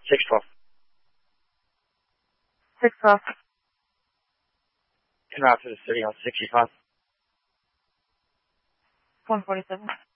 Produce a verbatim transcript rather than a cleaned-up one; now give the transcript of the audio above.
six twelve. six twelve. En route to the city on sixty-five. one forty-seven.